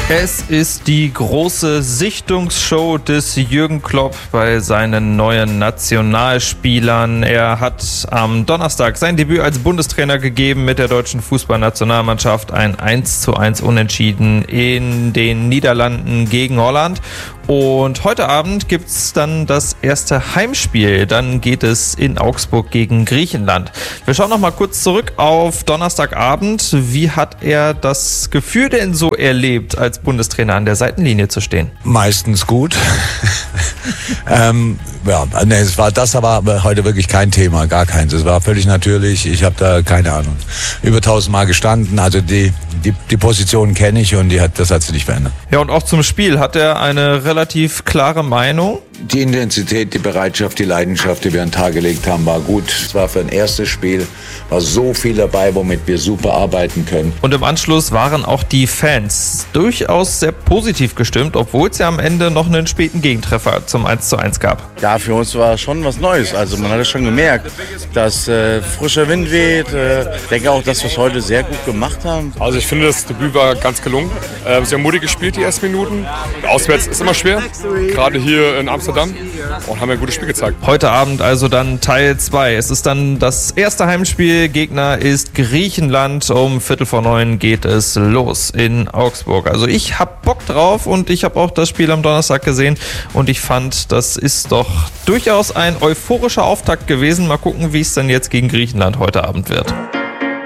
Es ist die große Sichtungsshow des Jürgen Klopp bei seinen neuen Nationalspielern. Er hat am Donnerstag sein Debüt als Bundestrainer gegeben mit der deutschen Fußballnationalmannschaft. Ein 1:1 Unentschieden in den Niederlanden gegen Holland. Und heute Abend gibt es dann das erste Heimspiel. Dann geht es in Augsburg gegen Griechenland. Wir schauen noch mal kurz zurück auf Donnerstagabend. Wie hat er das Gefühl denn so erlebt, als Bundestrainer an der Seitenlinie zu stehen? Meistens gut. Das war heute wirklich kein Thema, gar keins. Es war völlig natürlich. Ich habe da keine Ahnung. Über 1000 Mal gestanden. Also die Position kenne ich und das hat sich nicht verändert. Ja, und auch zum Spiel hat er eine relativ klare Meinung. Die Intensität, die Bereitschaft, die Leidenschaft, die wir an den Tag gelegt haben, war gut. Es war für ein erstes Spiel, war so viel dabei, womit wir super arbeiten können. Und im Anschluss waren auch die Fans durchaus sehr positiv gestimmt, obwohl es ja am Ende noch einen späten Gegentreffer zum 1:1 gab. Ja, für uns war schon was Neues. Also man hat es schon gemerkt, dass frischer Wind weht. Ich denke auch, dass wir es heute sehr gut gemacht haben. Also ich finde, das Debüt war ganz gelungen. Sehr mutig gespielt die ersten Minuten. Auswärts ist immer schwer, gerade hier in Amsterdam. Und haben ein gutes Spiel gezeigt. Heute Abend also dann Teil 2. Es ist dann das erste Heimspiel. Gegner ist Griechenland. Um 8:45 geht es los in Augsburg. Also ich hab Bock drauf und ich habe auch das Spiel am Donnerstag gesehen. Und ich fand, das ist doch durchaus ein euphorischer Auftakt gewesen. Mal gucken, wie es dann jetzt gegen Griechenland heute Abend wird.